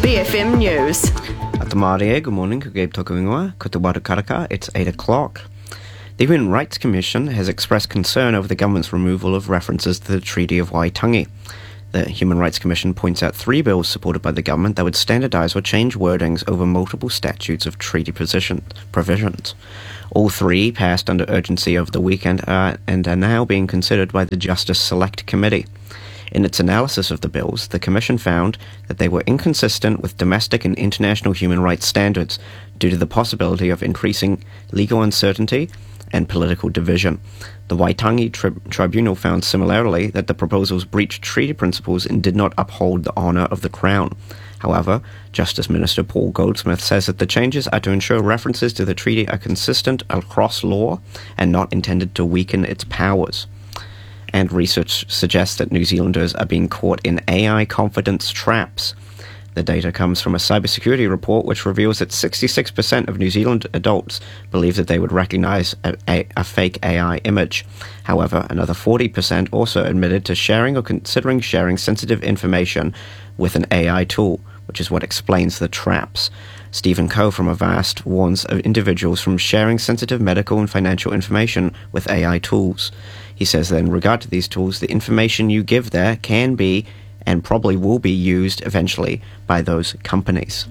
BFM News. Atamarie, good morning, Kugeb Tokuingoa, Kutubaru Karaka, it's 8 o'clock. The Human Rights Commission has expressed concern over the government's removal of references to the Treaty of Waitangi. The Human Rights Commission points out 3 bills supported by the government that would standardise or change wordings over multiple statutes of treaty provisions. All 3 passed under urgency over the weekend and are now being considered by the Justice Select Committee. In its analysis of the bills, the Commission found that they were inconsistent with domestic and international human rights standards due to the possibility of increasing legal uncertainty and political division. The Waitangi Tribunal found similarly that the proposals breached treaty principles and did not uphold the honour of the Crown. However, Justice Minister Paul Goldsmith says that the changes are to ensure references to the treaty are consistent across law and not intended to weaken its powers. And research suggests that New Zealanders are being caught in AI confidence traps. The data comes from a cybersecurity report which reveals that 66% of New Zealand adults believe that they would recognise a fake AI image. However, another 40% also admitted to sharing or considering sharing sensitive information with an AI tool, which is what explains the traps. Stephen Coe from Avast warns of individuals from sharing sensitive medical and financial information with AI tools. He says that in regard to these tools, the information you give there can be and probably will be used eventually by those companies.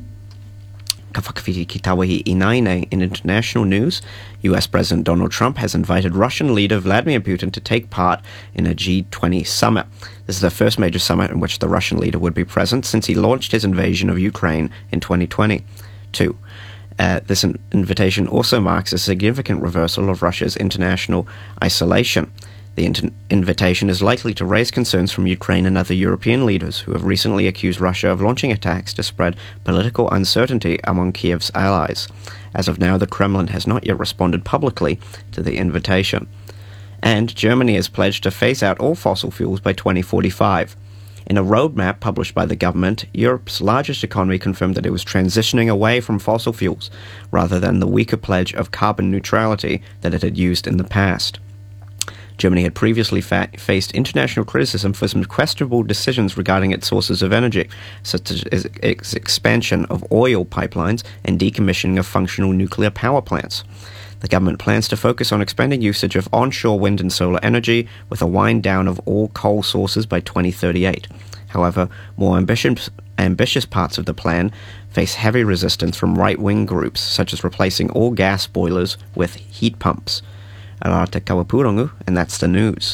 Ka whakawhiti ki tawahi inaine in international news, US President Donald Trump has invited Russian leader Vladimir Putin to take part in a G20 summit. This is the first major summit in which the Russian leader would be present since he launched his invasion of Ukraine in 2022. This invitation also marks a significant reversal of Russia's international isolation. The invitation is likely to raise concerns from Ukraine and other European leaders who have recently accused Russia of launching attacks to spread political uncertainty among Kiev's allies. As of now, the Kremlin has not yet responded publicly to the invitation. And Germany has pledged to phase out all fossil fuels by 2045. In a roadmap published by the government, Europe's largest economy confirmed that it was transitioning away from fossil fuels, rather than the weaker pledge of carbon neutrality that it had used in the past. Germany had previously faced international criticism for some questionable decisions regarding its sources of energy, such as its expansion of oil pipelines and decommissioning of functional nuclear power plants. The government plans to focus on expanding usage of onshore wind and solar energy with a wind down of all coal sources by 2038. However, more ambitious parts of the plan face heavy resistance from right-wing groups, such as replacing all gas boilers with heat pumps. Arata Kawapurongu, and that's the news.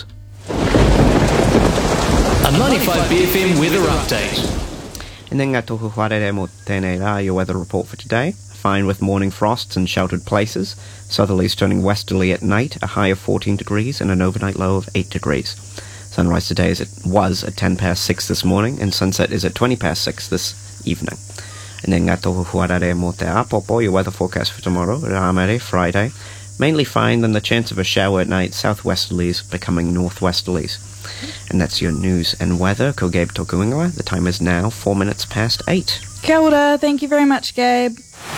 A 95 BFM weather update. And then ngā tohu wharere mo tēnei rā your weather report for today. Fine with morning frosts in sheltered places. Southerlies turning westerly at night, a high of 14 degrees and an overnight low of 8 degrees. Sunrise today was at 10 past 6 this morning, and sunset is at 20 past 6 this evening. And then ngā tohu wharere mo te apopo, your weather forecast for tomorrow, Rāmere, Friday. Mainly fine, then the chance of a shower at night, southwesterlies becoming northwesterlies. And that's your news and weather. Ko Gabe Tokuingoa. The time is now 4 minutes past 8. Kia ora, thank you very much, Gabe.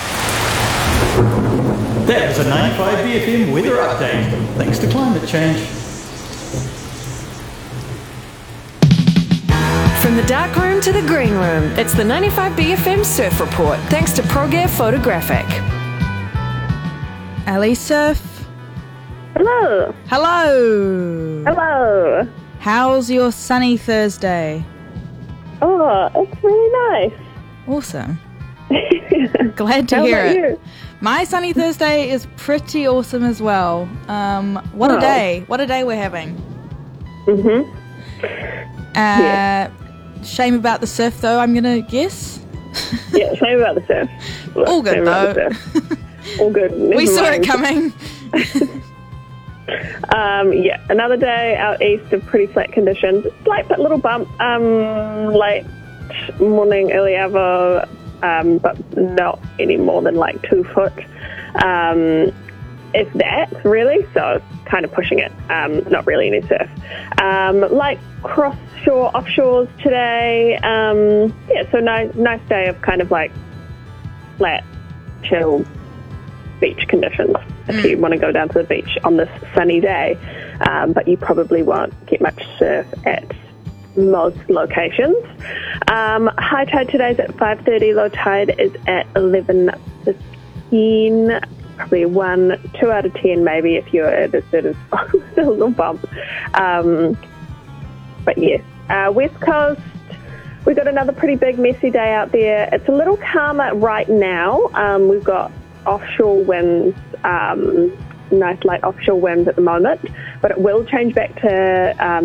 That was a 95 BFM weather update. Thanks to climate change. From the dark room to the green room, it's the 95 BFM Surf Report, thanks to ProGear Photographic. Ali Surf. Hello. Hello. Hello. How's your sunny Thursday? Oh, it's really nice. Awesome. Glad to How hear about it. you? My sunny Thursday is pretty awesome as well. What a day. What a day we're having. Shame about the surf though, I'm going to guess. Yeah, shame about the surf. All good Shame though. about the surf. All good. We Never saw it mind. coming. Yeah, another day out east of pretty flat conditions. Slight but little bump. Late morning, early hour, but not any more than like 2 foot. If that, really. So kind of pushing it. Not really any surf. Like cross-shore, offshores today. Yeah, so nice day of kind of like flat, chill beach conditions if you want to go down to the beach on this sunny day, but you probably won't get much surf at most locations. High tide today is at 5:30. Low tide is at 11:15. Probably 2 out of 10 maybe if you're at a sort of little bump. But yeah, West Coast, we've got another pretty big messy day out there. It's a little calmer right now. We've got offshore winds, nice light offshore winds at the moment, but it will change back to